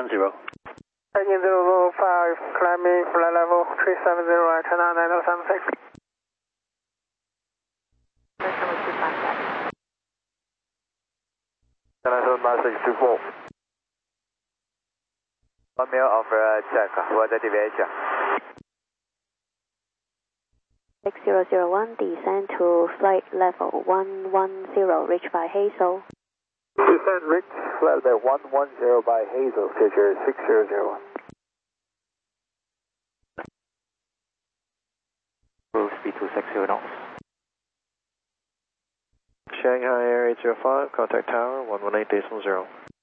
010. Engine 005, climbing flight level 370, right, turn on 9076. Message 1 mil of check, weather deviation. 6001, descend to flight level 110, reached by Hazel. Descend reach flight level 110 by Hazel, Stitcher 6001. Cruise speed to 60 knots. Shanghai Air 805, contact tower 118.0.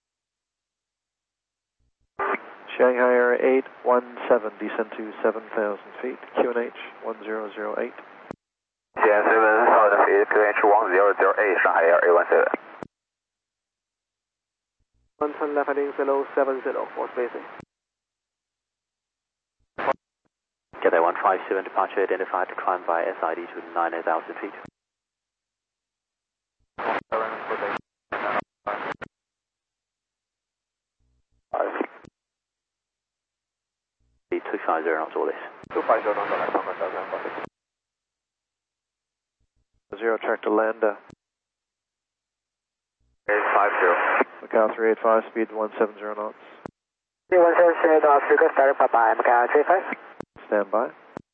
Shanghai Air 817, descend to 7,000 feet, QNH 1008. Descend 7,000 feet, QNH 1008, Shanghai Air 817. 110 left heading 070 for spacing. Cathay 157, departure identified to climb by SID to 90,000 feet. Speed 250 knots, all this. 250 knots, 0 track to Landa. 850. Macau 385, speed 170 knots. 170 knots, request direct Papa, Macau 35. Stand by.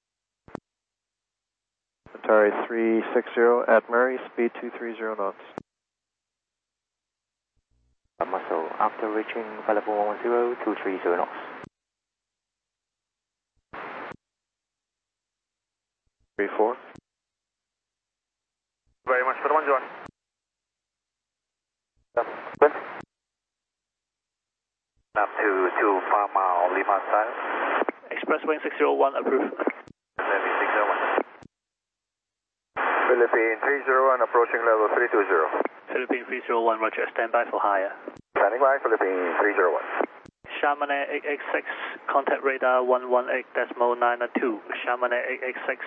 Atari 360 at Murray, speed 230 knots. Muscle, after reaching flight level 110, 230 knots. 34. Very much for the 1-1. Up to 5 mile, Lima style. Express wing 601, approved. Philippine 301, approaching level 320. Philippine 301, roger, stand by for higher. Standing by, Philippine 301. Chamonix 886, contact radar 118.992. Chamonix 886.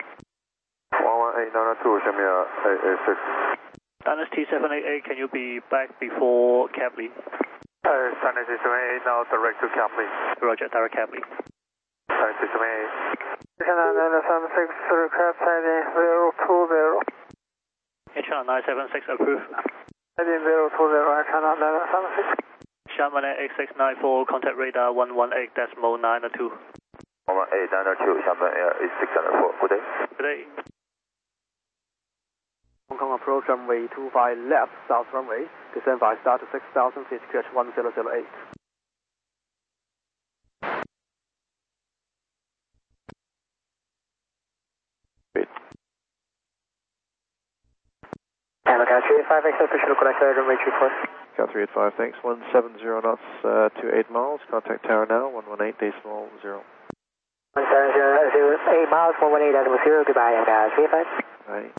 118.992, Chamonix 886. Dynasty 788, can you be back before Capley? Dynasty 788, now direct to Capley. Roger, direct Capley. Dynasty 788. 976, request heading 020. Channel 976, approved. Heading 020, right, channel 976. Chamonix 8694, contact radar 118.992. 118.992, Chamonix Air 8694, good day. Good day. Hong Kong approach runway 25 left, south runway, descend by star to 6,000 feet, QH 1008. Macau 385, official connector, runway 24. Macau 385, thanks. 170 knots to 8 miles. Contact tower now, 118.0. 170, 8 miles, 118.0, goodbye, Macau 385. Right.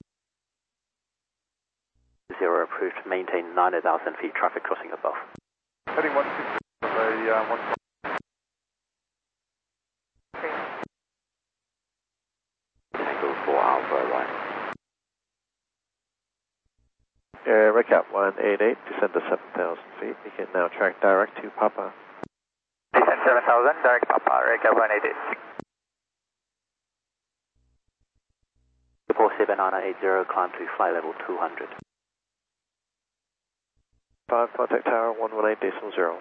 0 approved, maintain 90,000 feet, traffic crossing above. Heading 160, Tango 4 Alpha, right. Recap 188, descend to 7,000 feet. You can now track direct to Papa. Descend 7,000, direct Papa, recap 188. Support 7980, climb to flight level 200. 5, contact tower 118.0. 57.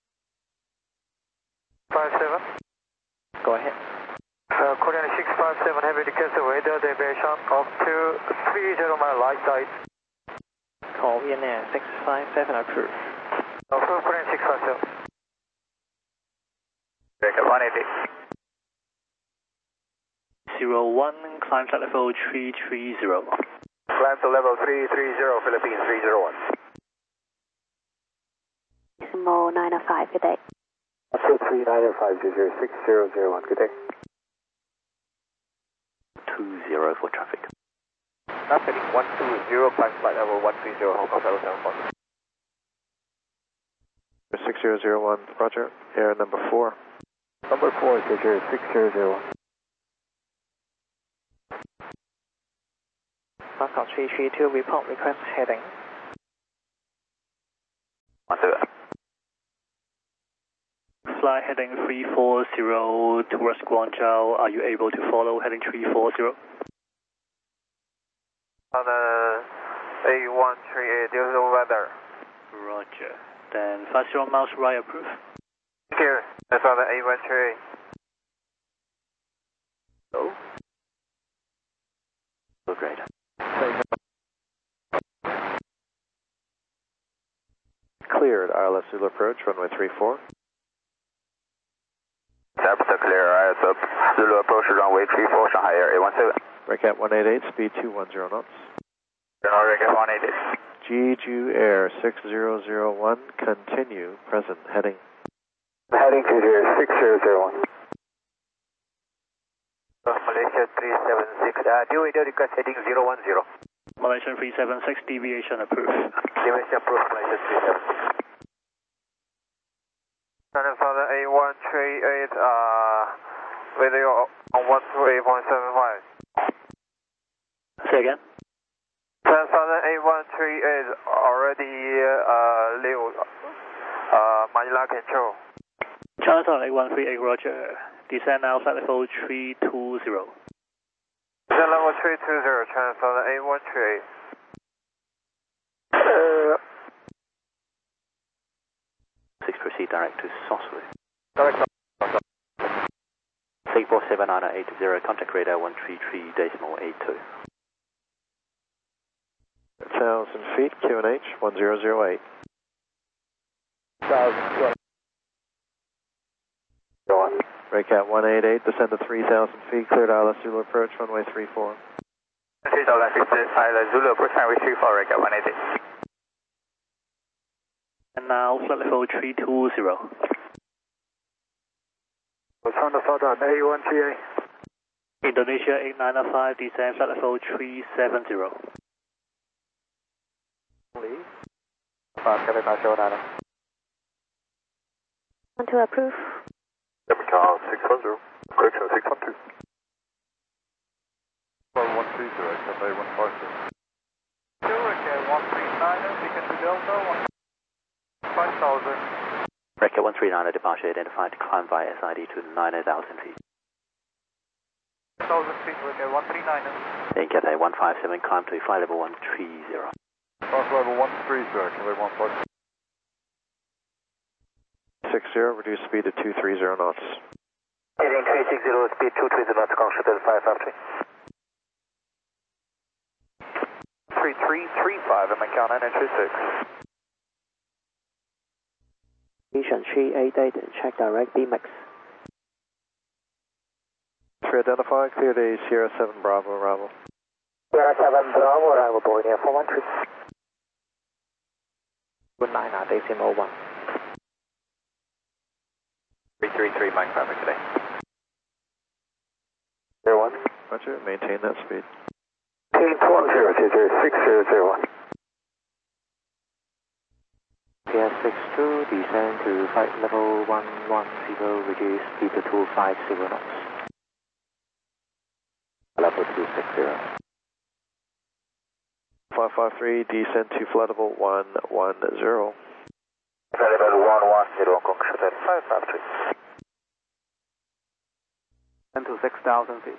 Go ahead. Korean 657, heavy request weather deviation up to 30 mile light side. Korean Air 657, approved. Approved, Korean 657. Recap 180. 01, climb flight level 330. Climb to level 330, Philippines 301. Mo 905, good day. Approved 3950, 6001, good day. 20 for traffic. Traffic 120, climb flight level 130, Hong Kong 774. 6001, roger. Air number 4. Number 4, Stitcher 6001. Macau 332, report request heading. 12. flight heading 340 towards Guangzhou. Are you able to follow heading 340? On the A138, there's no weather. Roger. Then 50 miles right approve. Here, that's on the A138. Oh. Oh, great. Cleared, ILS Zulu approach, runway 34. Capital clear, ILS up. Zulu approach, runway 34, Shanghai Air A17. Recat 188, speed 210 knots. Recat 188. Jeju Air 6001, continue, present, heading. Heading to here, 6001. Malaysia 376, do we do request heading 010? Malaysian 376, deviation approved. Deviation approved, Malaysia 376. And for the A138, video on 128.75. Say again? Southern A138 already leave Manila control. China Southern A138, roger. Descend now, flight level 320. Descend level 320, China Southern A138. Please proceed direct to Soswu. Direct. 347980, contact radar 133.82. 1,000 feet, QNH 1008. 1,000. Recat 188, descend to 3,000 feet, cleared ILS Zulu approach, runway 34. 3,000 feet, ILS Zulu approach, runway 34, Recat 188. And now, flight level 320. China Southern A138. Indonesia 8905, descend flight level 370. Want to approve? Capital 610, correction 612. 130, Cafe 150. 2, okay, 139, beacon to Delta, 5,000. Record 139, departure identified, climb by SID to 90,000 feet. 1,000 feet, okay, 139. Then Cathay 157, climb to flight level 130. Flight level 130, Cafe 150. 60, reduce speed to 230 knots. Heading 360, speed 230 knots, consider 553. 3335, I'm count 936. Station 388 and check direct BMX. 3 identify, cleared a Sierra 7 Bravo, Bravo. Sierra 7 Bravo, arrival board here 413. Good 9, decimal 1. 333, Mike traffic today. 01. Roger, maintain that speed. 1020, 6001. PS62, descend to flight level 110, reduce speed to 250 knots. Level 260. 553, descend to flight level 110. Flight level 110, consider 553. And to 6,000 feet.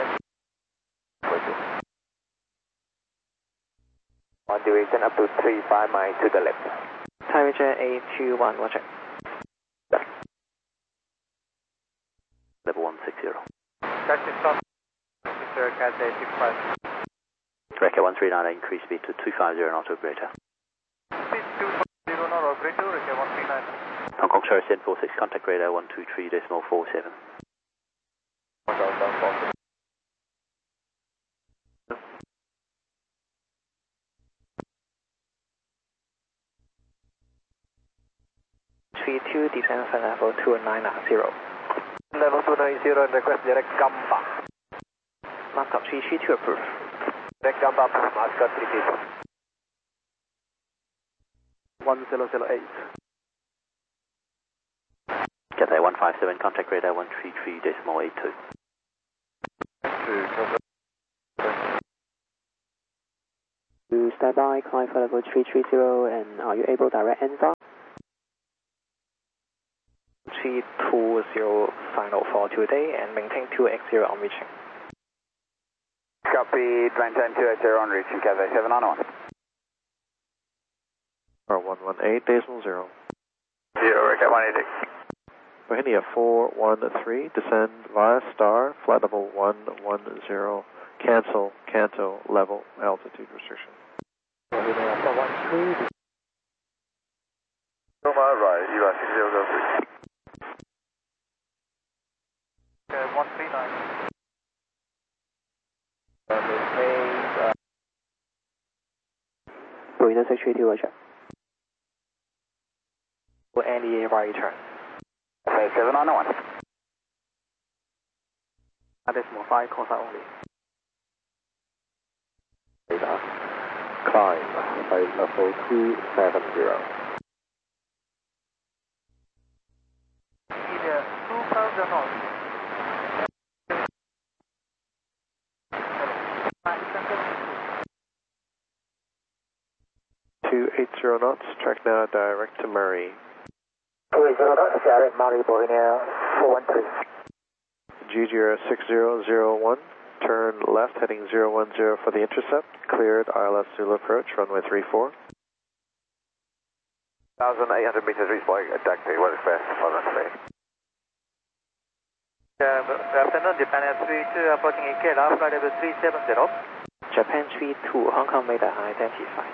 On duration up to 35 miles to the left. Time region 821, watch it. Level 160. Taxi stop. Mr. Cathay 65. Record 139, increase speed to 250 knot operator. Speed 250 knot operator, Record 139. Hong Kong Sierra 746, contact radar 123.47. Two, descend for level 290. Level 290 and request direct Gamba. Markup 332 approved. Direct Gamba approved, Markup 332. 1008. Cathay 157, contact radar 133.82. You stand by, climb for level 330, and are you able to direct NVAR? 2320 final for today and maintain 280 on reaching. Copy, maintain 280 on reaching, Cathay 791. R118.0. 0, Recap 180. Bohemia 413, descend via star, flight level 110, cancel, Canto, level, altitude restriction. Bohemia 413. Loma right, US 6003. Okay, 139. Bohemia 632, roger. NEA right turn. Cathay 791. Decimal 5, call sign only. Climb, flight level 270. India 2000 knots. 280 knots, track now direct to Murray. 280 knots, direct Murray, Bohemia 413. GGR 6001, turn left heading 010 for the intercept, cleared ILS Zulu approach, runway 34. 1,800 meters, reach by taxi, well express, Good afternoon, Japan Air 32 approaching Ikeda, flight level 370. Japan 32, Hong Kong radar identified.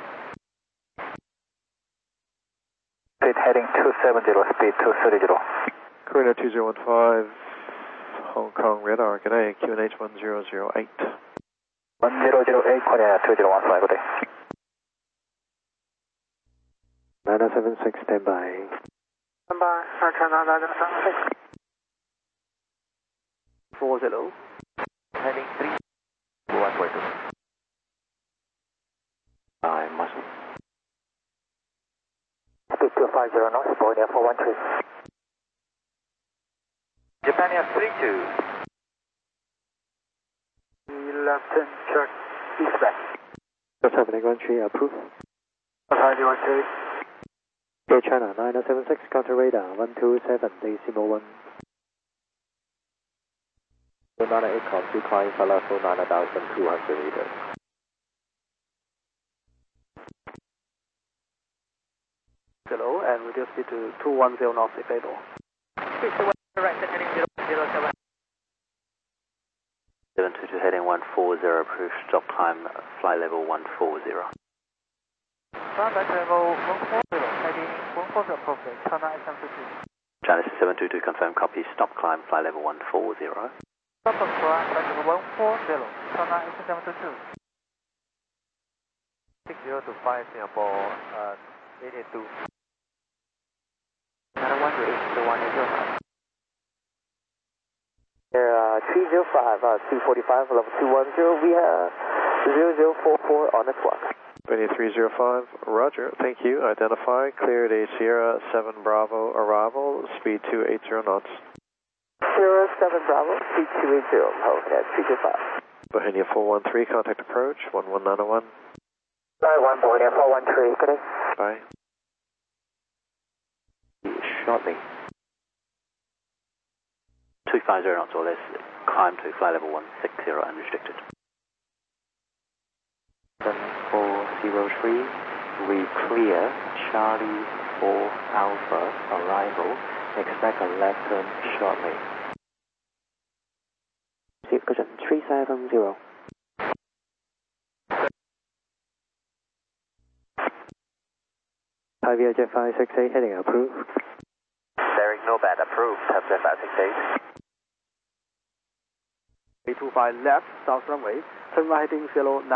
Speed heading 270, speed 230. Korea 2015, Hong Kong radar, good day, QNH 1008. 1008, Korea 2015, good day. 976, stand by. Stand by, China 976. 40. Heading 3. 122. I must. Speed 250 knots, Bohemia 413. Japan Air 32. Left and check, east back. Just happening, 13, approve. Hi, 123. Air China 976, counter radar 127.1. 98 to climb for level 9,200 meters. Hello, and reduce speed to 210 knots if able. Speed to right, heading 007. 722 heading 140, approved, stop climb, flight level 140. Flight level 140, heading 140, appropriate, China SM50. Genesis 722, confirm copy, stop climb, flight level 140. Stop on flight level 140, China SM52. 60 to 5 Singapore, 882. Another one is the one is Air 305, 245, level 210, we have 0044 on the clock. 2305, roger, thank you, identify, cleared a Sierra 7 Bravo arrival, speed 280 knots. Sierra 7 Bravo, speed 280, hold at 325. Bohemia 413, contact approach, 11901. 91, Bohemia 413, good day. Bye. Shortly. 250 knots or less, climb to flight level 160 unrestricted. 7403, we clear Charlie 4 Alpha arrival, expect a left turn shortly. Cushion 370. Avia Jet 568 heading approved. Derek Nomad approved, Jet 568. 325 left, south runway, turn right heading 090.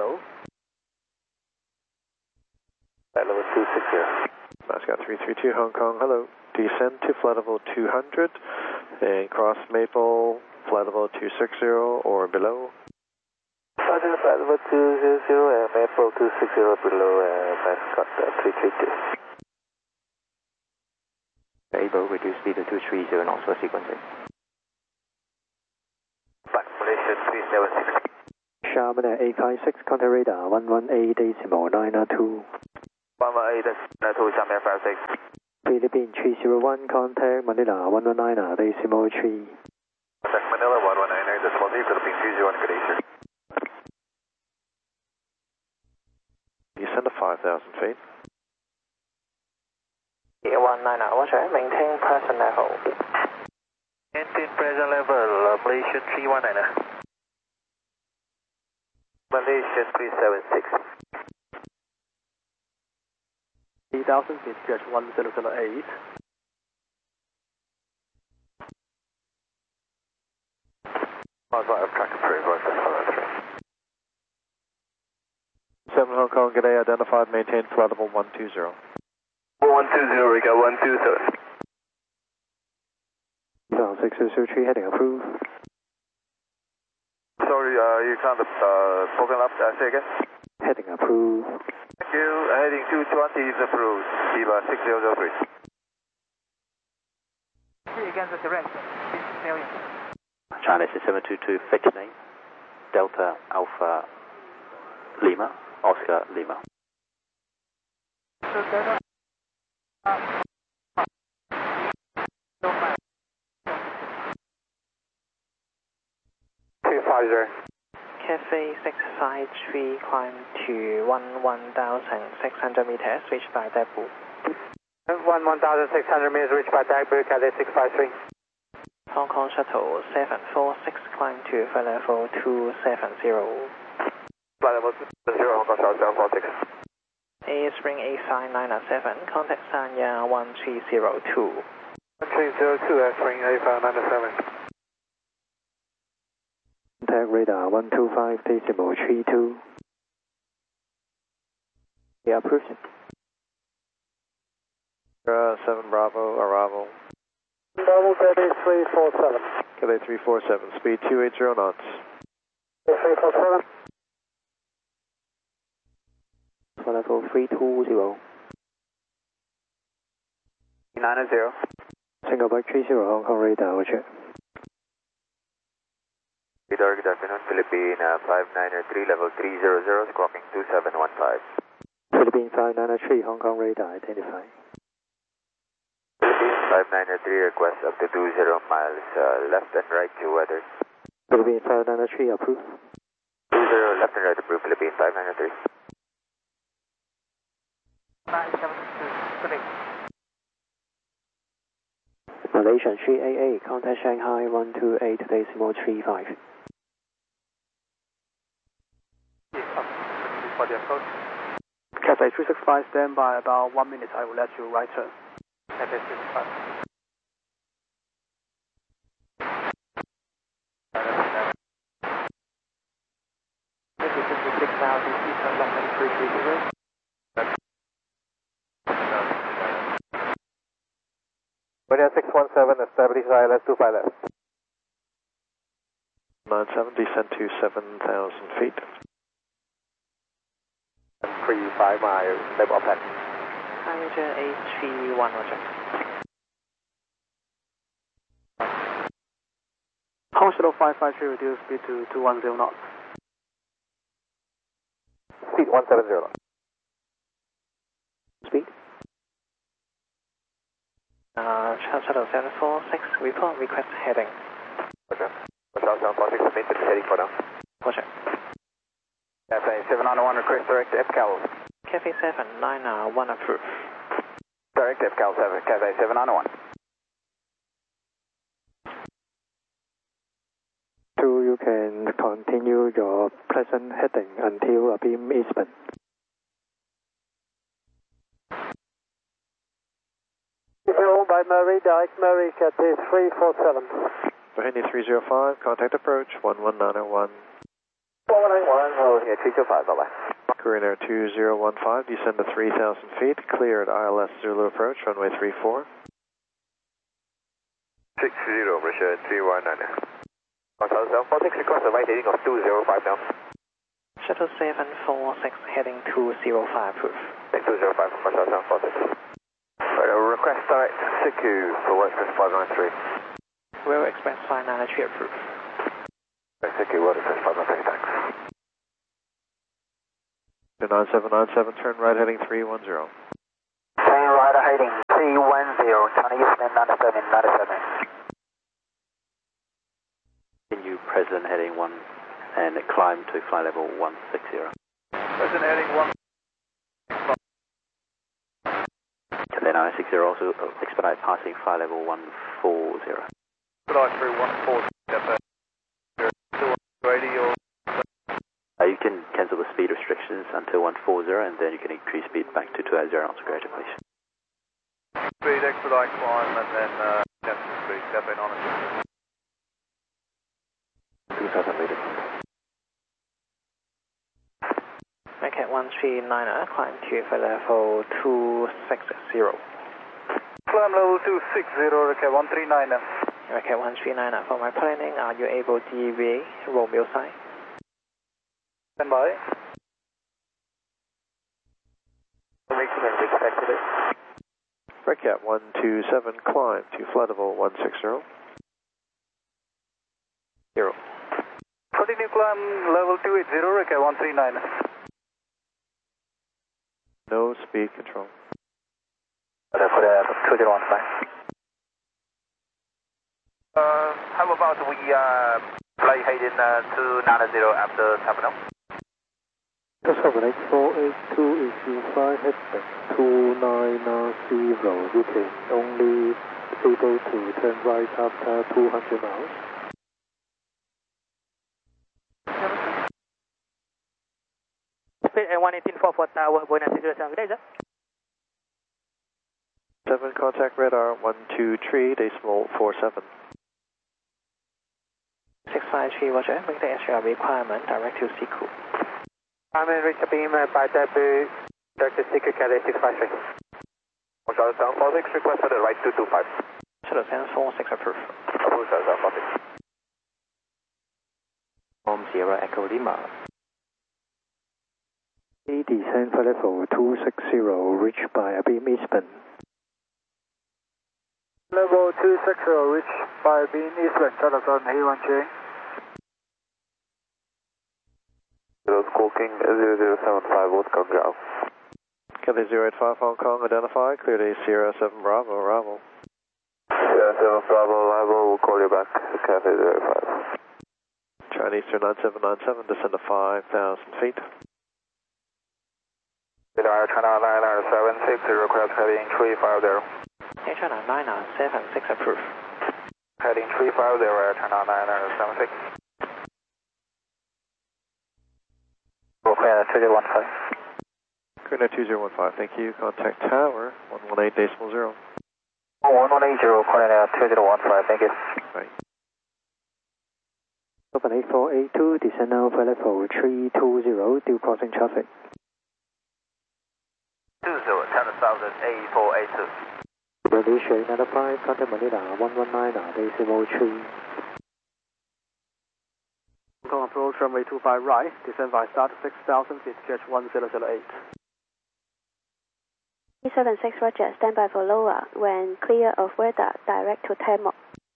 Flight level 260. Mascot 332, Hong Kong, hello. Descend to flight level 200 and cross Maple, flight level 260 or below. Roger, flight level 200 and Maple 260 below, Mascot 332. Able reduce speed to 230 knots for sequencing. Back Malaysia 376. Sharman at 856, contact radar 118.902. 118.902, Sharman 56. Philippine 301, contact Manila 119, decimal 3. Contact Manila 119, decimal 3, Philippine 301, good day, sir. Descend to 5,000 feet. 190, Roger, maintain present level. Maintain present level, Malaysian 319. Malaysian 376. 3,000 feet, QH 1008. Right, track approved, right, that's 7 Hong Kong, good day, identified, maintain flight level 120. 120, Rico, 127. 603, heading approved. Sorry, you kind of broken up, say again? Heading approved. Thank you, heading 220 is approved, Viva 6003. Against the direct, China 722, fixed name, Delta Alpha Lima, Oscar Lima. Cafe 653, climb to 11,600 meters, reached by Daegu. 11,600 meters reached by Daegu, Cathay 653. Hong Kong Shuttle 746, climb to flight level 270. Flight level 270, Hong Kong Shuttle 746. A Spring A5997, contact Sanya 1302. 1302, Spring A5997. Contact radar 125, decimal 32. Yeah, approved. 7 Bravo, arrival. Bravo, Cathay 347. Cathay 347, speed 280 knots. 347. Flight level 320. 990. Singapore 30, Hong Kong radar, roger. Good afternoon, Philippine 593, level 300, squawking 2715. Philippine 593, Hong Kong radar, identified. Philippine 593, request up to 20 miles left and right to weather. Philippine 593, approved. 20 left and right approved, Philippine 593. 972, Malaysian 388, contact Shanghai 128, decimal 35. for the approach. Cathay 365, stand by about 1 minute, I will let you right turn. Cathay 365. This is 56,000 feet from London 330. We're 617, establish ILS 25 left. 97, descend to 7,000 feet. 35 miles, level of that. Higher H31, roger. Hong Shuttle 553, reduce speed to 210 knots. Speed 170 knots. Speed? Shuttle 746, report request heading. Roger. Shuttle 746, submitted heading for now. Roger. Cathay 791, request direct FCAL. Cafe 791 approved. Direct FCAL 7, Cathay 791. 2, you can continue your present heading until beam eastman. By Murray, direct Murray, Cathay 347. Bahini 305, contact approach 11901. 191, hold here, 325, bye-bye. Korean Air 2015, descend to 3,000 feet, cleared ILS Zulu approach, runway 34. 60, Russia 319. Shuttle 746, request a right heading of 205 now. Shuttle 746 heading 205 approved. 205 for Shuttle 746. Request direct CQ for World Express 593. Rail Express 593 approved. CQ World Express 593, thanks. 9797, turn right heading 310. Turn right heading 310. China Eastern 97. Continue present heading 1 and climb to flight level 160. Present heading 1. Cathay 960 also expedite passing flight level 140. Expedite through 140. Still 180 or... You can cancel the speed restrictions until 140 and then you can increase speed back to 280 knots greater, please. Speed expedite climb and then cancel speed. Cathay 960. 2,000 meters. Macat 139er, climb to flight level 260. Climb level 260, Macat 139er. Macat 139er, for my planning, are you able to deviate Romeo side? Stand by. Redcat 127, climb to flight level 160. 0. Continue climb level 280, Redcat 139. No speed control. For the 2015. How about we fly heading 290 after terminal? Discover 8482 if you fly heading 290, you can only able to turn right after 200 miles. Speed 11844 tower, Buenos Aires, 7 contact radar 123 decimal 47. 653, Roger, bring the SR requirement direct to Siku. I'm in Richard Beam by debut, direct to Siku, Cathay 653. Shuttle 746, request for the right 225. Shuttle 746 approved. Approve Shuttle 746. From Sierra Echo Lima. Descend flight level 260, reached by beam Eastman. Level 260, reached by beam Eastman, Shuttle 7, A1J. Squawking 0075, Vodka ground. Cathay 085 Hong Kong, identified, cleared a Sierra 7 Bravo, arrival. Sierra 7 Bravo, arrival, we'll call you back, Cathay 085. Chinese 9797, descend to 5,000 feet. China 976, request heading 350. China 976 approved. Heading 350, China 976. Korea 2015. Korea 2015, thank you. Contact tower 118 decimal 0. 1180, Korea 2015, thank you. Right. Open 8482, descend now flight level 320, due crossing traffic. 20, 10,000, 8482. British 895, contact Manila 119, decimal 3. Hong Kong approach runway 25 right, descend by start 6,000 feet, catch 1008. 376 Roger, stand by for lower. When clear of weather, direct to Tamil.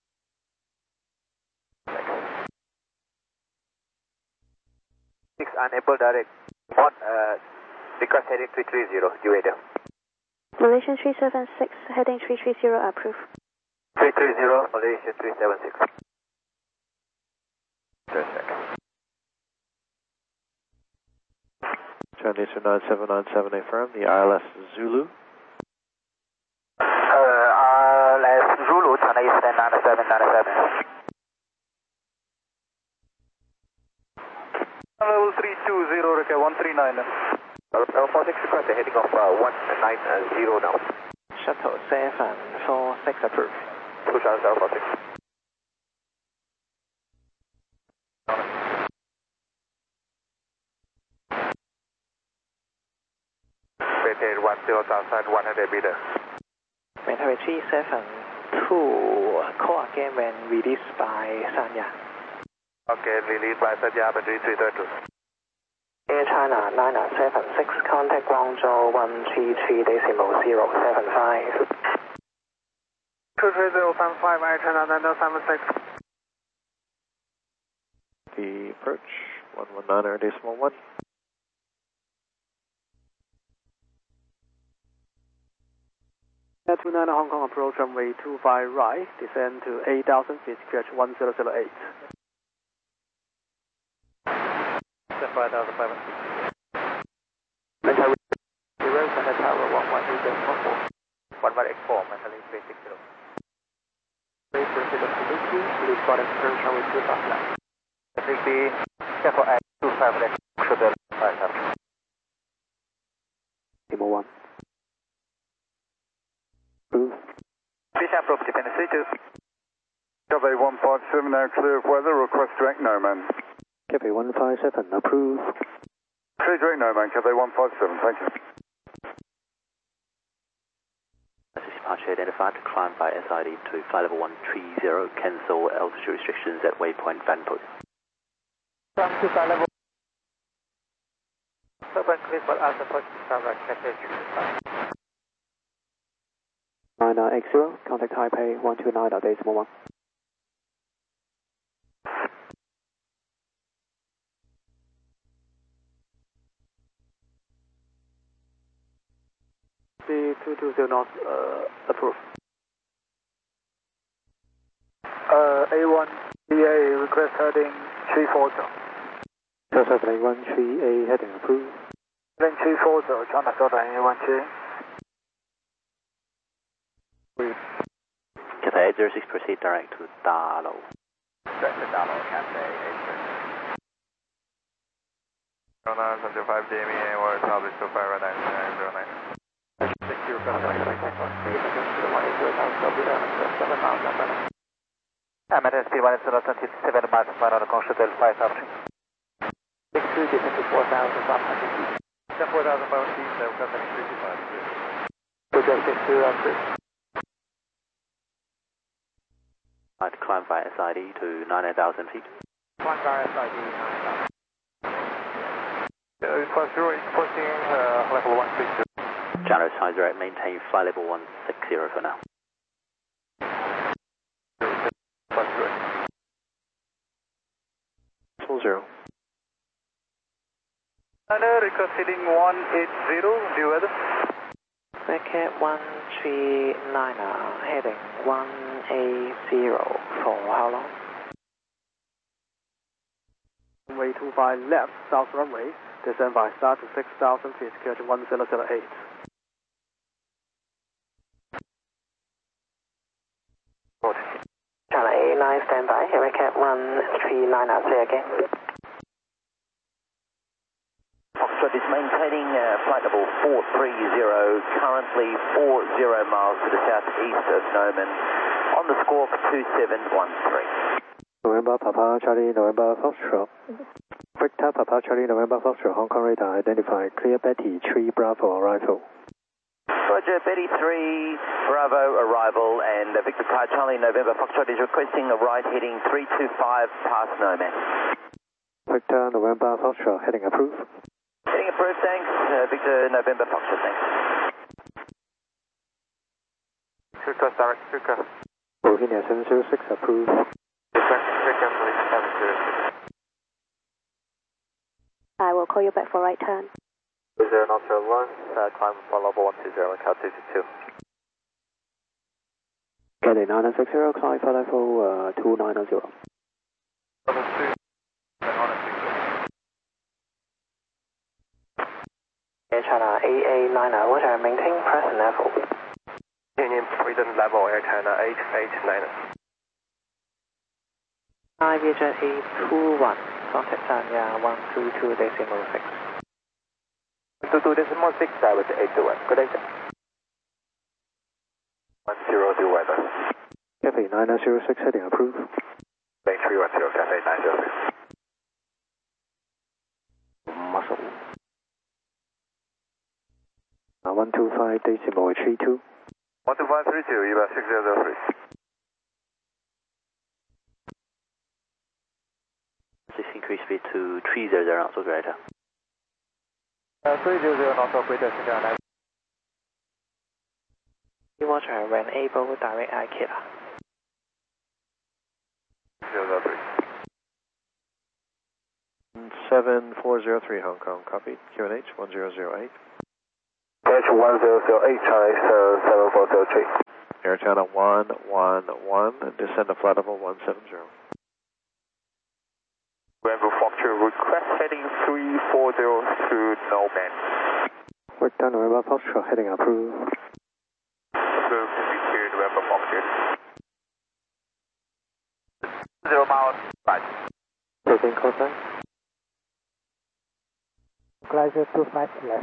Six unable direct. One, because heading 330, you wait. Malaysian 376, heading 330, approved. 330, Malaysian 376. Chinese 9797, affirm, the ILS Zulu. ILS Zulu, China Eastern 9797. Level 320, Reka 139. Level 46, request heading of 190 now. Shuttle 746 approved. Push out 746. Maintain 10 outside 100 meters. Maintain 372, call again when released by Sanya. Okay, released by Sanya, battery 332. Air China 976, contact Guangzhou 133 decimal 075. 23075, Air China 976. The approach 119 decimal 1. 29 Hong Kong approach runway 25 right, descend to 8,000 feet, QH 1008. 5,500. Center Tower 118.44. 1184, Mentally 360. Please proceed to Djibouti, please board approach runway 25 left. Djibouti, careful at 25 left, should the 5,000. Lima 1. Approve. Please approve, defend C2. Copy 157, now clear of weather, request direct Nomad. Copy 157, approve. Clear direct Nomad, Copy 157, thank you. Departure identified, climb by SID to flight level 130, cancel altitude restrictions at waypoint Vanput. Climb to flight level. Open clear for us, approach to Starbuck, catch 9980, contact Taipei 129.8.1. C220 knots, approve. A1, BA, request heading 340. 7A13A heading approved. Heading 340, China Southern A13. Cathay 806, proceed direct to Darlow. Direct to Darlow, Cathay 806. 0975 Jamie, we're established to 59909. Secure Amateur speed 127 miles per hour, consider 5,000. 62 descend to 4,500 feet. 4,500 feet, so we've got 35. Project 62 approve. I'd climb by SID to 9,000 feet. Climb by SID 9,000. Requesting level 160. Channel size direct, maintain flight level 160 for now. Full 0. Request heading 180, due weather. Packet 139, heading 180 for how long? Runway 25 left, south runway, descend by start to 6,000 feet, QH 1008. Channel A9 standby, Hurricane 139, say again. Foxtrot is maintaining flight level 430, currently 40 miles to the southeast of Noman, on the squawk 2713. November Papa Charlie November Foxtrot. Victor Papa Charlie November Foxtrot, Hong Kong radar identified, clear Betty 3 Bravo arrival. Roger, Betty 3 Bravo arrival, and Victor Papa Charlie November Foxtrot is requesting a right heading 325 past Noman. Victor November Foxtrot, heading approved. Heading approved, thanks. Victor November Foxtrot, thanks. Request direct, request. Bohemia 706 approved. I will call you back for right turn. 0 knots 01, climb for level 120, Cal 262. Cathay 960, climb for level 290. Level 2, then on a 60. China AA90, maintain present level. Union Freedom level, Air China 889. Vietjet A21, contact Sanya 122.6. 122.6, direct 821. Good day, sir. 10 due weather. Cathay 906 heading approved. Lane 310, Cathay 906. Muscle. 125.32. 12532, EVA 6003. 6 increase speed to 300 knots operator. 300 knots operator, Sierra Watcher when able, direct Ikea. 003. 7403 Hong Kong, copy. QNH 1008. CH1008 Charlie 7403. Air China 111, descend to flight level 170. November Foxtrot, request heading 340 to Noman. Victor November Foxtrot, heading approved. Approved, to November Foxtrot. 0 miles, right. Taking cosine. Gleiser 25 left.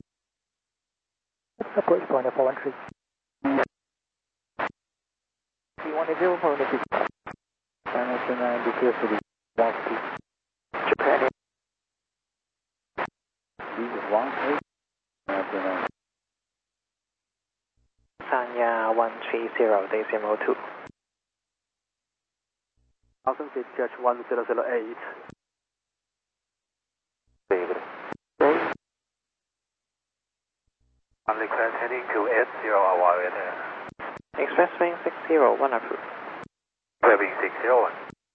Approach point 413. 310 for the 9 declares to be 1 Japan. Sanya 130 decimal 2. 1000 feet, QH 1008. Request heading to 80 Hawaii. Express wing 601 approved. Wing 601.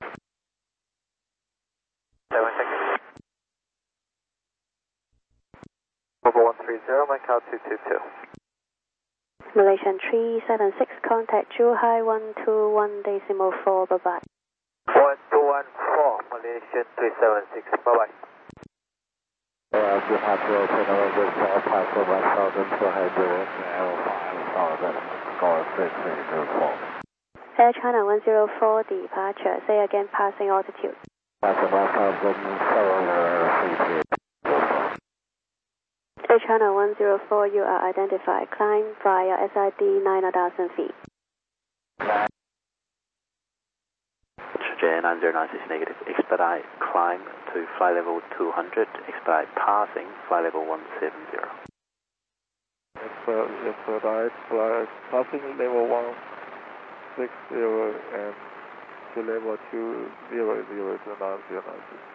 7 seconds. Over 130, Macau 222. Malaysian 376, contact Zhuhai 121 decimal 4, bye bye. 1214, Malaysian 376, bye bye. You have to open our with Pascal 1000 for Hydro, Aero 5000, score 6324. Air China 104, departure. Say again, passing altitude. Pascal 1000, Air China 104, you are identified. Climb via SID 9,000 feet. J9096 negative. Expedite climb to flight level 200. Expedite passing flight level 170. Expedite flight passing level 160 and to level 200 to 9096.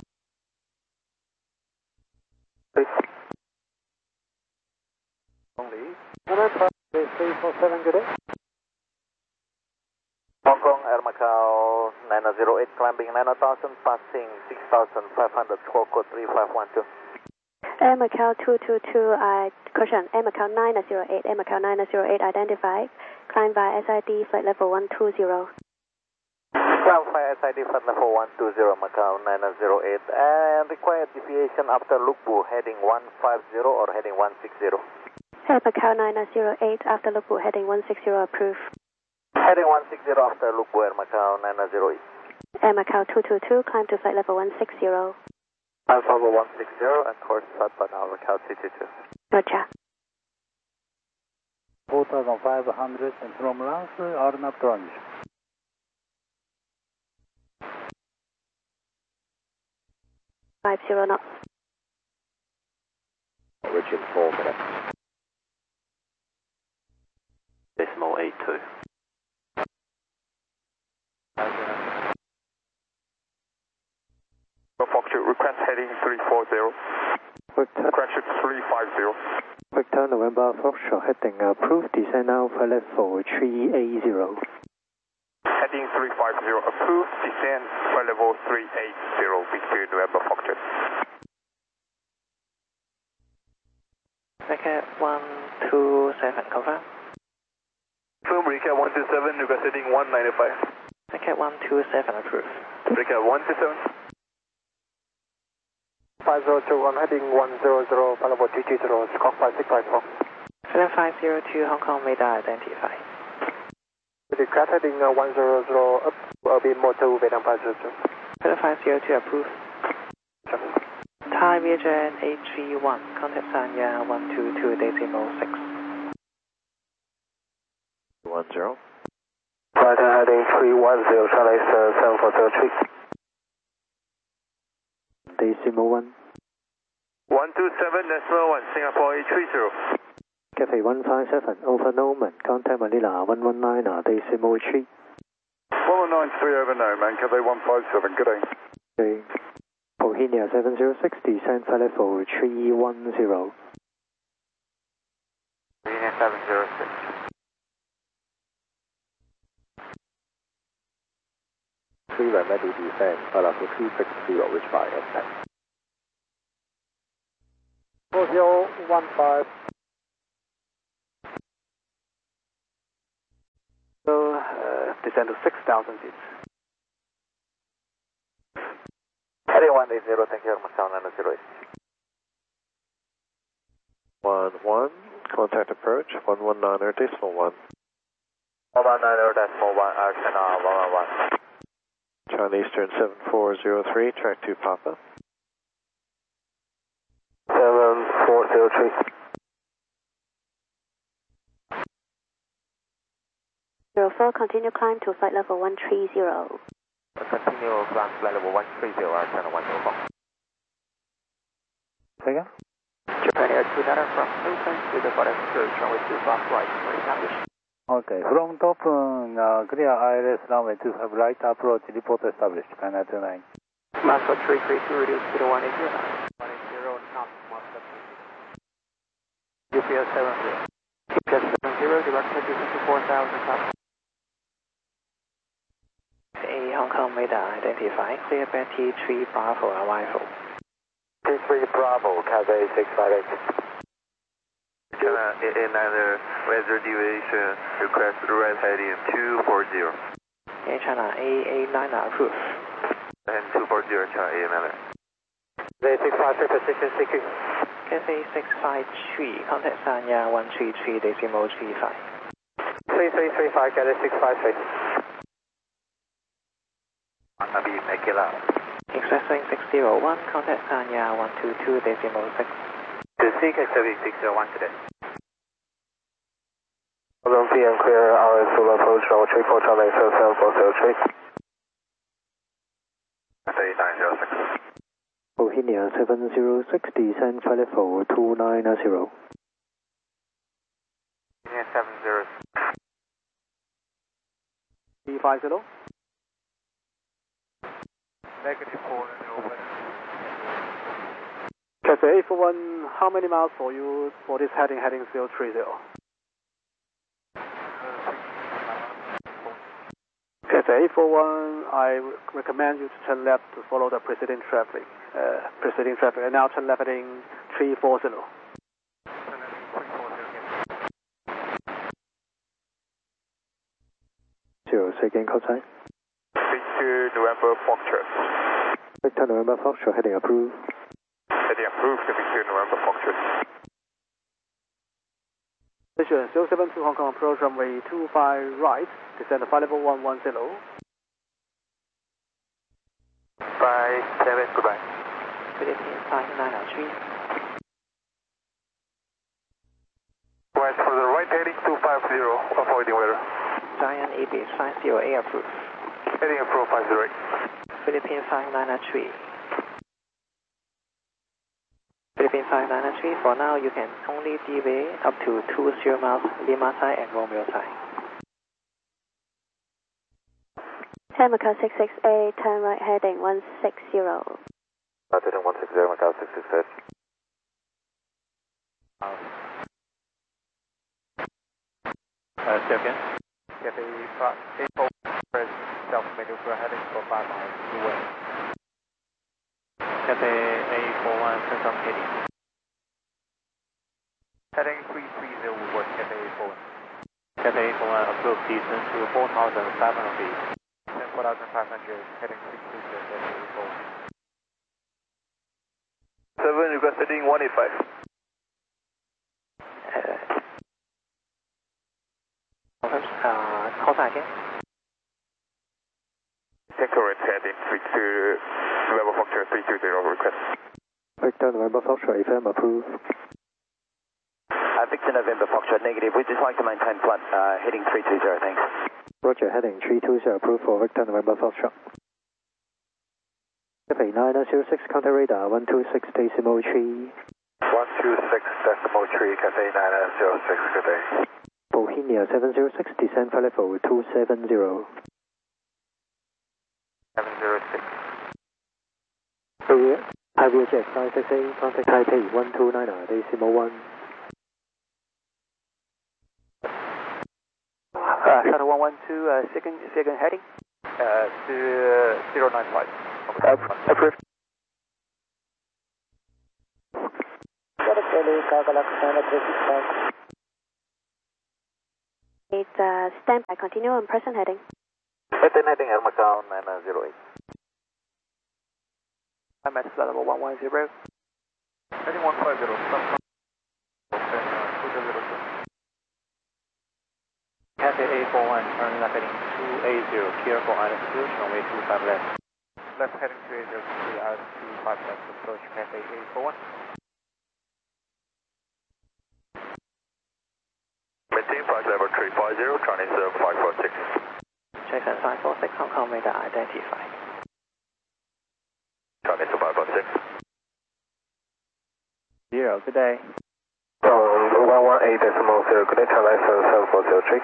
Only. 347, good day. Hong Kong Air Macau 908, climbing 9,000, passing 6,500, squawk code 3512. Air Macau 222, caution, Air Macau 908, Air Macau 908 identified. Climb via SID, flight level 120. Climb via SID, flight level 120, Macau 908, and required deviation after Lukbu, heading 150 or heading 160. Air Macau 908, after Lukbu, heading 160, approved. Heading 160 after Lukbu, Air Macau 908. Air Macau 222, climb to flight level 160. Alpha 160 and course set by now, Macau 222. Roger. 4500 and from last Arnab Tranche. .50 knots. Origin 4 minutes. Decimal 82. Foxtrot, request heading 340. Victor, Correction 350. Victor November Foxtrot, heading approved. Descend now flight level 380. Heading 350, approved, descend flight level 380, Victor November Foxtrot. Recap 127, confirm. Firm recap 127, request heading 195. Recap 127, approved. Recap 127. 5021, heading 100, flight level 220, squawk 5654. Philip 502, Hong Kong radar identified. Request heading 100 up, beam motor Vietnam 502. Philip 502, approved. Thai Vietjet A31, contact Sanya 122 decimal 6. 10. Flight heading 310, Charlie 7403. Decimal 1. 127, decimal 1, Singapore 830. Cathay 157, over Noman, contact Manila 119, decimal 3. 1193 over Noman, Cathay 157, good day. Okay. Bohemia 706, descend flight level 310. Bohemia 706. Ready to descend, flight level 260, which by S10. 4015. descend to 6,000 feet. Heading 180, thank you, Macau 908. 11, contact approach, 119.1. 119.1, Arsenal 111. China Eastern 7403, track 2 Papa. 7403. 04, continue climb to flight level 130. Continue climb flight level 130, Arsenal 104. Say again? Japan Air 29 from Newton to the bottom approach, runway 25 right, establish. Okay, from top, clear ILS runway 25 right approach, report established, Japan Air 29. Master 332, reduce to the 180. 180, not Master 3. UPS 70. UPS 70, direct heading to 4,000 top. A Hong Kong radar identified, clear Betty 3 Bravo arrival. T3 Bravo, Cathay 658. China AA9 weather deviation, request right heading 240. Air China AA9 approved. And 240, China AA9. Cathay 653, position CQ. Cathay 653, contact Sanya 133.35. 3335, Cathay 653. Nabi, make it up. Expressing 601, contact Sanya 122.6. To seek activity 601 today. 11 p.m. clear, RS full approach, runway 34, China 7403. Cathay 906. Bohemia 706, descend flight level 290. Union 70. 350. Negative 4 and over. Cathay 841, how many miles for you for this heading 030? Cathay 841, I recommend you to turn left to follow the preceding traffic. And now turn left heading 340. 06 again, outside. 32 November Foxtrot. Victor November Foxtrot, heading approved. Heading approved, 32 November Foxtrot. Station 072 Hong Kong approach runway 25 right, descend to flight level 110. 57, goodbye. Philippines 5903. West for the right heading 250, avoiding weather. Giant Ibis 508 approved. Heading approved 508. Philippines 5903. Philippines 5903, for now you can only deviate up to 20 miles Lima side and Romeo side. Macau 668, turn right heading 160. Heading 160, Macau 668. Second. Cathay 84, press self-maneuver heading for 5 miles to west. Cathay A41, turn some heading. Heading 330 will work, Cathay A41. Cathay A41, approved descent to 4,500 feet. Descent 4,500, heading 630, Cathay A41. 7, request heading 185. Call sign again. Correct, heading 32 November Foxtrot 320 request. Victor November Foxtrot, FM approved. Victor November Foxtrot negative. We'd just like to maintain flight heading 320, thanks. Roger, heading 320 approved for Victor November Foxtrot. Cathay 906, contact radar 126.3. 126.3, Cathay 906, good day. Bohemia 706, descend flight level 270. 706. Avia Jet 568, contact Taipei 129.1. Shuttle 112, second heading. To 095. Approved. It's stand by, continue on present heading. Maintain heading at Macau 908. I'm at flight level 110. Heading 150, stop. Cathay A41, turn left heading 280, clear for island approach, runway 25 left. Left heading 280, clear island 25 left, approach Cathay A41. Maintain flight level 350, Chinese 546. Jason 546, Hong Kong radar identified. Chinese 546. 0, good day. 118.0, good day, China 7403.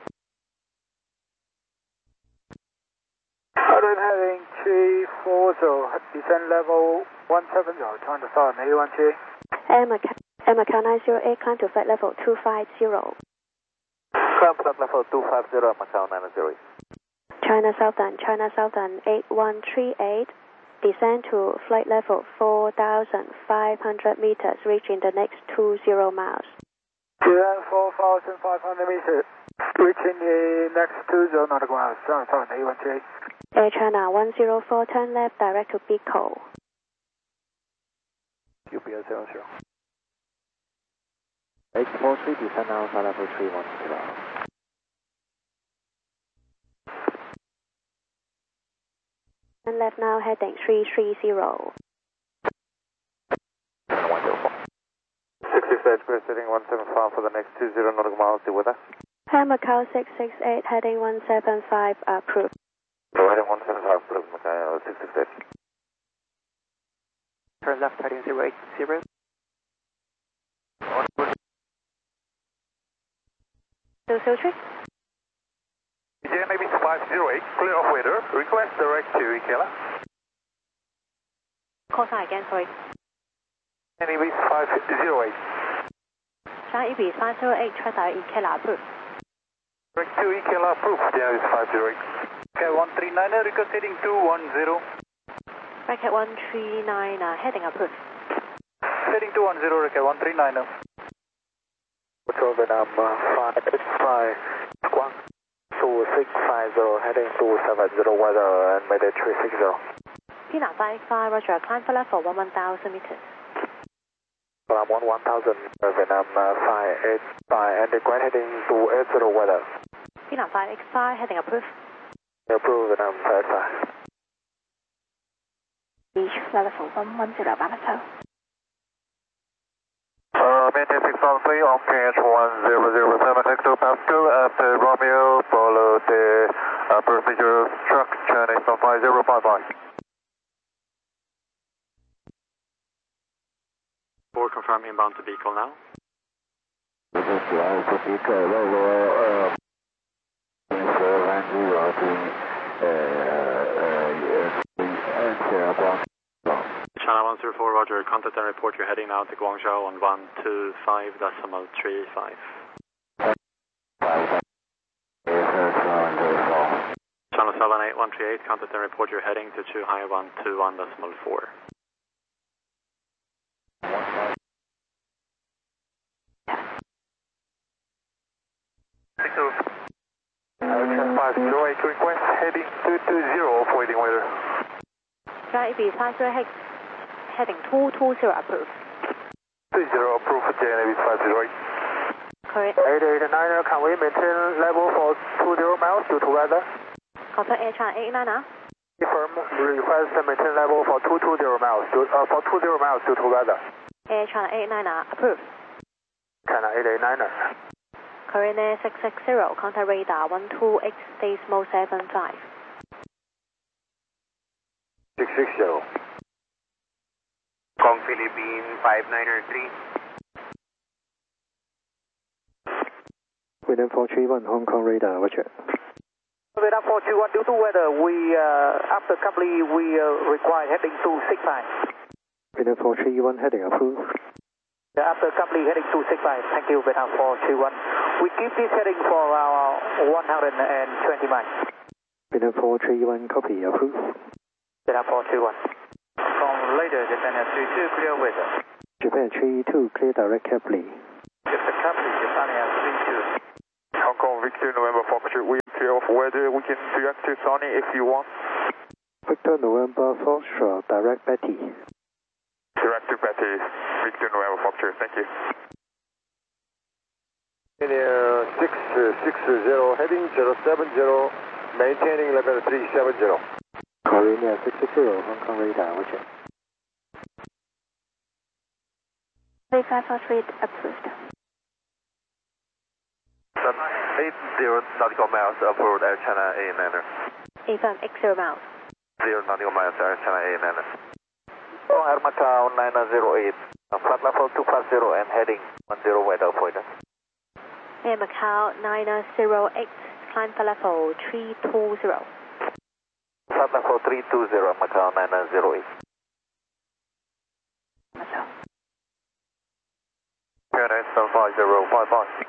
Heading 340, descent level 170, turn to southern A1G. Air Macau 908, climb to flight level 250. Climb flight level 250, Macau 908. China Southern 8138, descend to flight level 4,500 meters, reaching the next 20 miles. Descend 4,500 meters, reaching the next 20 nautical miles, turn to southern A1G. Air China 104, turn left, direct to Bicol. UPS 00. 843, descend now, flight level 310. Turn left now, heading 330. 66 Express heading 175 for the next 20 nautical miles, stay with us. Air Macau 668, heading 175, approved. Heading 175, approved, Macau 668. Turn left heading 080. Siltree? Navy 508, clear of weather, request direct to Ikela. Call sign again, sorry. Navy 508. China EB 508, try direct Ikela, approved. Direct to Ikela, approved, Navy 508. Okay, 139, request heading 210. Bracket 139, heading approved. Heading 210, okay, 139. Control Vietnam 585, Squawk 2650, heading 270 weather and Mayday 360. Pina 55, roger, climb for level 1,000 meters. Vietnam 1000, Vietnam 585, and the ground heading 280 weather. Pina 585, heading approved. Approved, Vietnam 585. Reach flight level 110, Bamako. Maintain 613 on PH 1007, take 2 past 2 after Romeo, follow the procedure truck, Chinese 5055. 4 confirm inbound to Bicol now. This is to Bicol, Rollo, 490 to China 104, roger, contact and report you're heading now to Guangzhou on 125.35. Channel 78138, contact and report you're heading to Zhuhai 121.4. Channel 508, request heading 220 for waiting weather. China EB 508, heading 220, approved. 20 approved, Navy 508. Correct. 889, can we maintain level for 20 miles due to weather? Confirm Air China 89. Confirm, request maintain level for 220 miles, for 20 miles due to weather. Air China 89, approved. China 889. Korean 660, contact radar 128, decimal 75. 660. Kong Philippine 593. Vietnam 431, Hong Kong radar, roger. Vietnam 421, due to weather, after company, we require heading to 65. Vietnam 431, heading approved. After company heading 265, thank you, Vietnam 421. We keep this heading for 120 miles. Vietnam 431, copy, approved. Vietnam 421. From later, Japan 32, clear weather. Japan 32, clear direct Kepler. Japan 32, Japan 32. Hong Kong Victor, November Foxtrot, we issue of weather, we can direct to Sony if you want. Victor November Foxtrot, direct Betty. Direct to Betty, Victor November Foxtrot, thank you. Linear 660, heading 070, maintaining level 370. Korea 660, Hong Kong radar, watch it. 3543 approved. 80 nautical miles aboard Air China ANR. Affirm 80 miles. 0 nautical miles Air China ANR. Oh, Air Macau 908, flight level 250 and heading 10 weather operator. Air Macau 908, climb for level 320. Flight level 320, Macau 908. Macau. Paradise 75055.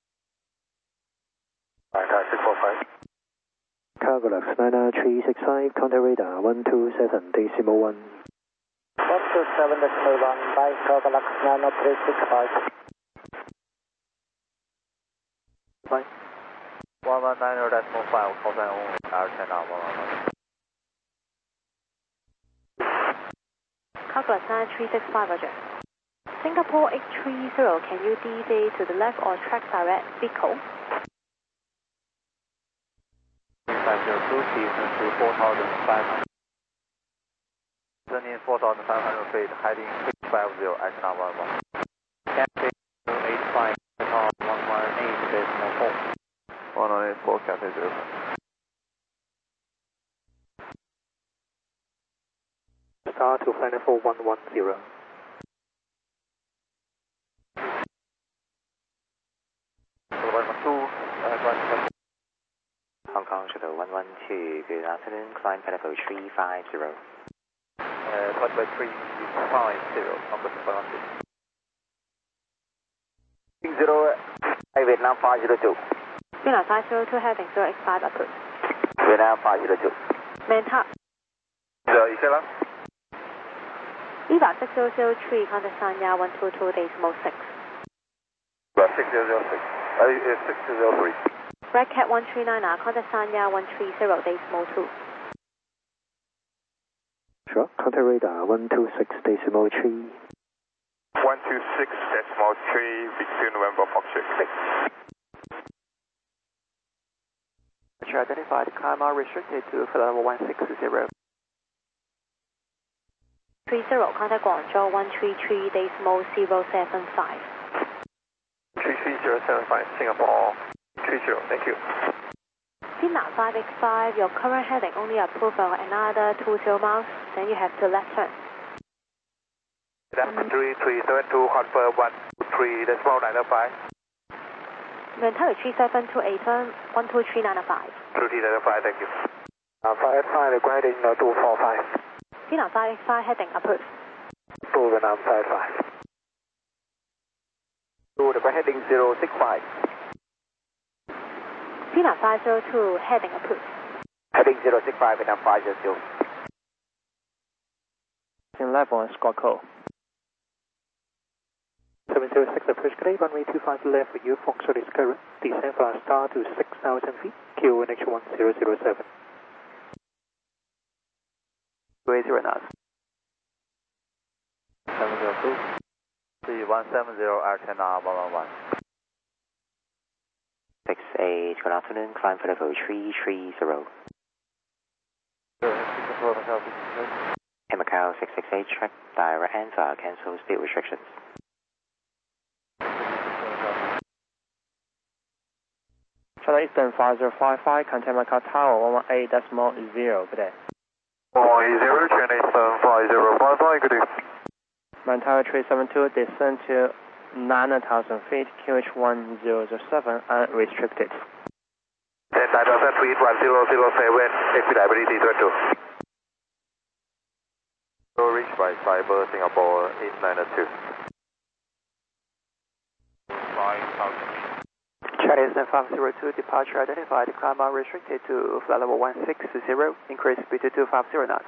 Contact 645. Cargolax 99365, contact radar 127.1. 127.1 by Cargolax 99365. 119.5, call sign only, Air China 111. Cargolax 9365, roger. Singapore 830, can you deviate to the left or track direct vehicle? 502, descend to 4,500. Descending 4,500 feet, heading 650, Air China 111. Cathay 85, 118.4. 184, Cathay 05. Star to flight level 110. Hong Kong Shuttle 112, good afternoon, climb for level 350. Flight by 350, number 500. 0, Vietnam 502. Vietnam 502, heading 085, approved. Vietnam 502. Maintain. EVA 6003, contact Sanya 122.6. 6006. 603. Red Cat 139, contact Sanya 130.2. Sure, contact radar 126.3. 126.3, Victor November Foxtrot 6. Identified, climb are restricted to flight level 160. 30, contact Guangzhou 133.075. 33075, Singapore 30, thank you. Vietnam 585, your current heading only approved for another 20 miles, then you have to left turn. 3372, confirm 123.905. Maintain 3728, turn 123.905. 23.905, thank you. 585, grading 245. Vietnam 585, heading approved. 2 Vietnam 55. 2, the heading 065. Vietnam 502, heading approved. Heading 065, Vietnam 502. In level and squawk call. 706 approach, grade runway 25 left for you, Foxtrot is current. Descend for star to 6,000 feet, QNH 1007. 280 knots. 702. C170, Air China 111. 68, good afternoon, climb for level 330. Air Macau 668, track direct answer, cancel speed restrictions. China Eastern 5055, contact Macau Tower 118.0, good day. 180, China Eastern 5055, good day. Mantower 372, descend to 9,000 feet, QH 1007, unrestricted. 10,000 feet, 1007, expedite 22. Reach by Cyber Singapore 892. 5,000 feet. Chinese 502, departure identified, climb are restricted to flight level 160, increase speed to 250 knots.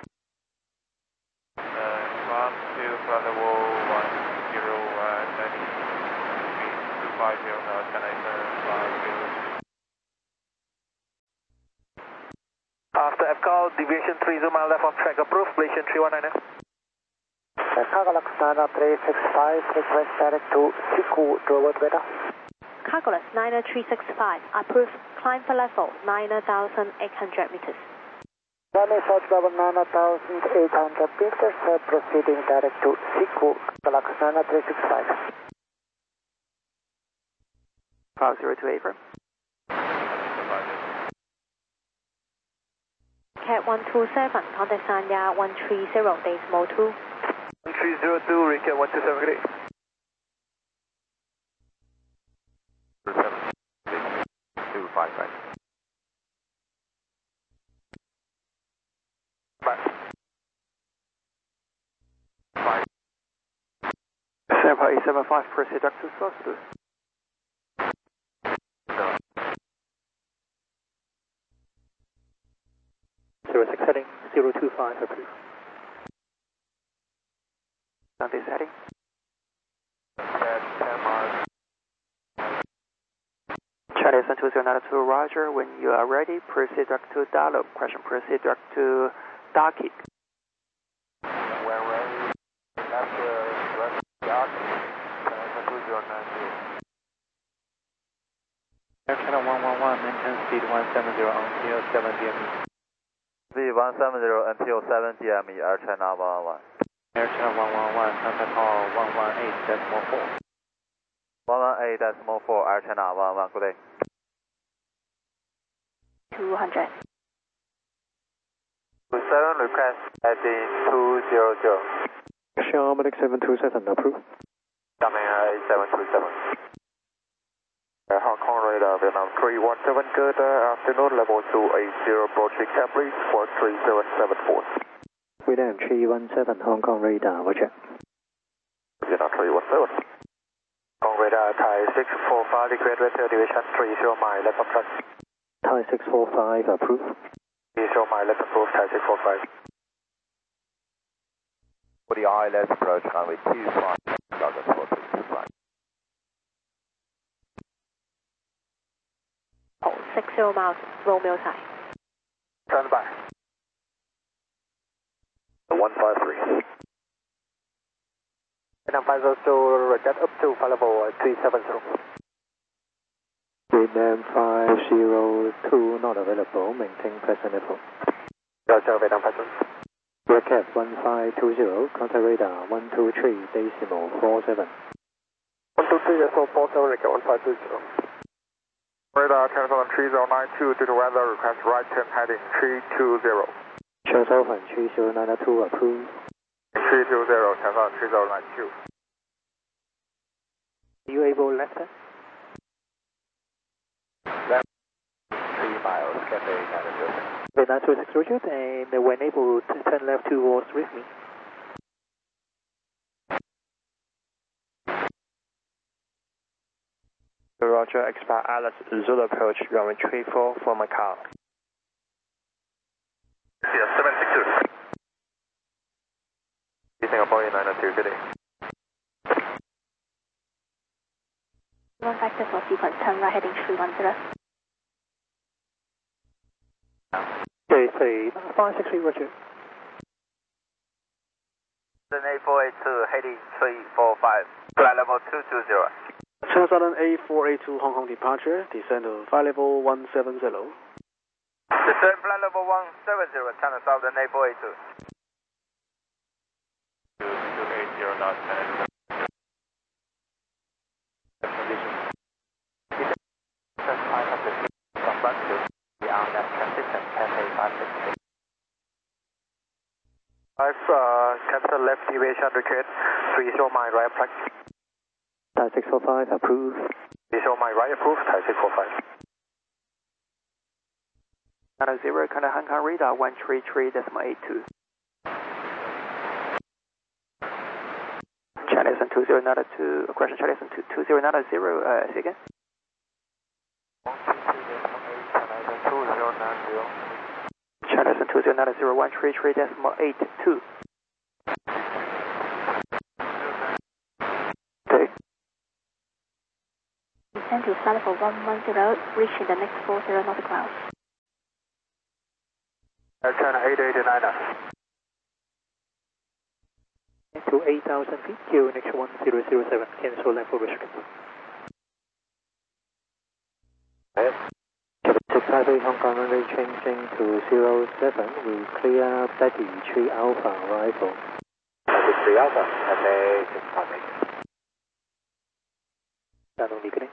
Climb to flight level 10, 250 knots, China Eastern 50. Foxtrot FCAL, deviation 30 mile left of track approved, Malaysian 319er. Cargo Luxana 365, request direct to Siku, Robert Weather. Cargolus 90365, approved, climb for level 9,800 meters. Runway south level 9,800 meters, proceeding direct to Siku, Luxana 365. 502 affirm. Cat 127, contact Sanya 130, decimal 2. 1302, recap 127, good day. 255. Bye. Sampa 875, proceed back to source. 06 heading 025, approved. Sunday heading. Chinese 2092, Roger. When you are ready, proceed direct to Dalo. Question, proceed direct to Daki. When ready, left yard, Chinese 2092. Air Channel 111, maintain speed 170 until 7 DME. Speed 170 until 7 DME, Air China 111. Air Channel 111, contact call 118.4. 118.4, Air China 111, good day. 200. 27, request heading 200. Sharmanic 727, approved. Coming 8727. Hong Kong radar, Vietnam 317, good afternoon, level 280, approaching Cambridge, 13774. Vietnam 317, Hong Kong radar, roger. Vietnam 317. Hong Kong radar, Thai 645, request weather division 30 mile left of track. Thai 645, approved. 30 mile left approved, Thai 645. For the ILS approach, runway 25, Douglas 4325. 60 miles, Romeo side. Stand by. 153. Vietnam 502, jet up to flight level 370. Vietnam 502, not available, maintain present level. Roger, Vietnam 502. Recap 1520, contact radar 123, decimal 47. 123, decimal 47, recap 1520. Radar 10,3092 due to weather request right turn heading 320. Shuttle 3092, approved. 320, 10,3092. Are you able left turn? Left 3 miles, Cathay 906. Vietnam 26 Roger, and when able to turn left towards with me. Roger, expect Alice Zulu approach, runway 34 for Macau. Yeah, 762. Singapore 902, good day. One factor for sequence, turn right heading 310. Okay, say 563 Roger. 8482, heading 345, flight level 220. Southern A482 Hong Kong departure, descend to flight level 170. Descend flight level 170, China Southern A482. 2280 knots, cancel left deviation request, 30 mile right flight. Thai 645, approved. 30 mile right approved, Thai 645. 90, contact Hong Kong radar 133.82. Chinese 2092, question Chinese 2090, say again. 2090. Chinese 2090, 133.82. Okay. Descend to flight level 110, reaching the next 40 nautical miles. China 889. To 8,000 feet, QNH 1007, cancel level restrict. Yes. 658 Hong Kong runway changing to 07, we clear Betty 3 Alpha arrival. Betty 3 Alpha, FA 658. Channel beginning.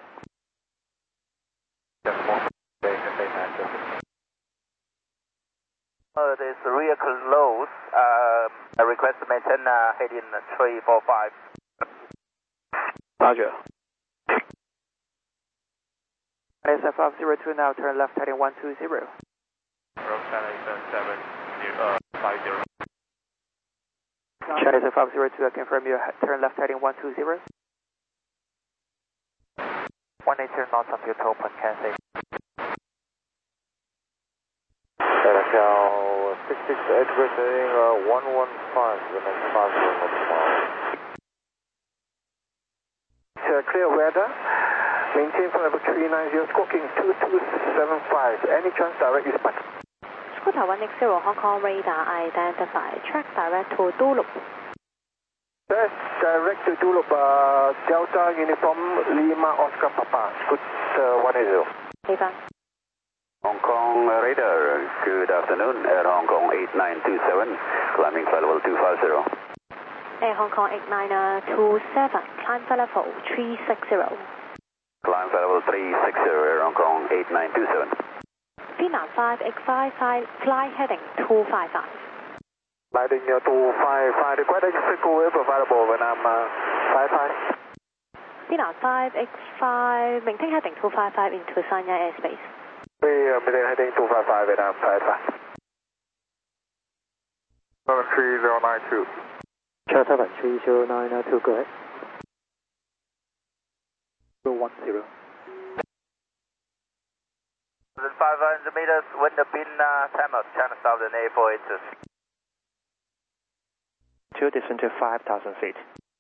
There's rear close. I request to maintain heading 345. Roger. SF502 now, turn left heading 120. Road China 770. China SF502, I confirm you turn left heading 120. 180 knots until top and cancel. Cal 66 Edgeworth heading 115 the next 5 kilometers tomorrow. Clear weather. Maintain for level 390, squawking 2275. Any chance direct dispatch? Scooter 1X0 Hong Kong radar identify. Track direct to Dulup. That's direct to Dulup, Delta Uniform Lima Oscar Papa. Scooter 180. Hey, fine. Hong Kong radar, good afternoon, Air Hong Kong 8927, climbing flight level 250. Air Hong Kong 8927, climb flight level 360. Climb flight level 360, Air Hong Kong 8927. Vietnam 5X55, fly heading 255. Lighting 255, request physical wave available when I'm 55. Vietnam 5X5, maintain heading 255 into Sanya airspace. Maintain heading 255 and I'm 55. 73092. Chart 73092, go ahead. 010. 500 meters, wind up in Tamil, China Southern 848. To descend to 5,000 feet.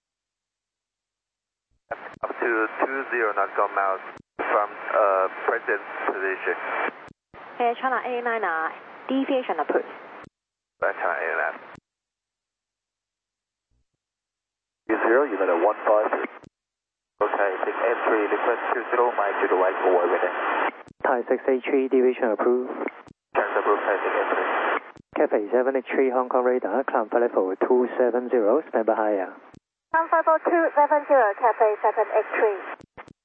Up to 20 nautical miles from present position. Air China 899, deviation approved. That's China 89. 0, you got a 15. Okay, 683, request 20, mind to the right forward with it. Thai 683, deviation approved. Chance approved, Thai 683. Cathay 783 Hong Kong radar, climb flight level 270, stand by higher. Climb flight level 270, Cathay 783.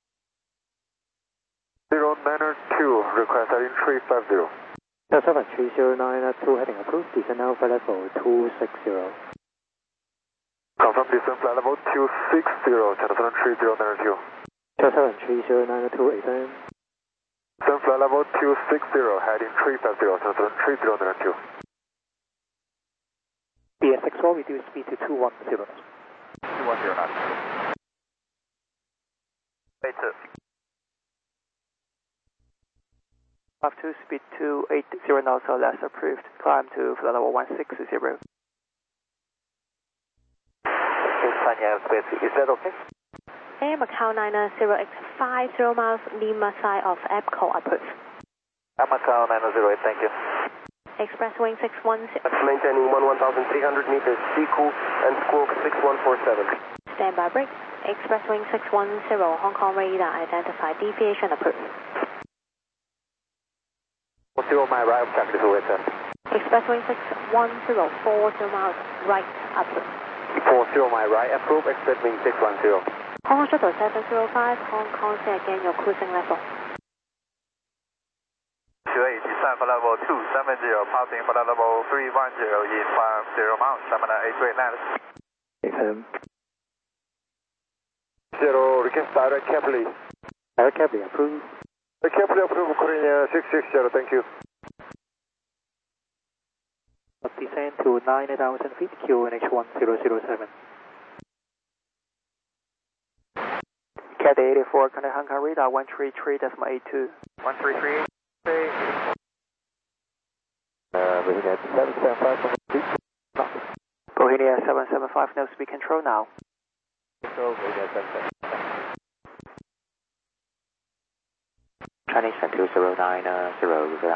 092, request heading 350. Chart 73092, heading approved, descend now flight level 260. Confirm descent flight level 260, Channel 73092. Chart 73092, ascend. Descent flight level 260, heading 350, Channel 73092. BSX4, reduce speed to 210. 210 knots. Wait, Up to speed 280 knots or less approved. Climb to flight level 160. Is that okay? Air Macau 990X 50 miles, Lima side of EPCO approved. Macau 908, thank you. Express wing 610. Maintaining 1,300 meters, CQ and squawk 6147. Standby brake. Express wing 610, Hong Kong radar identified, deviation approved. 40 my right objective with Express wing 610, 40 miles, right approved. 40 my right approve, express wing 610. Hong Kong Shuttle 705, Hong Kong, say again your cruising level. 28, descent flight level 270, passing flight level 310 in 50 miles, 788 Confirm. 0, request direct Capley. Direct Capley approved. Capley approved, Korea 660, thank you. Descend to 9,000 feet, QNH 1007. Cat 84, contact Hong Kong radar 133.82. 133. Bohemia 775 Bohemia 775, no speed control now. Chinese 2090,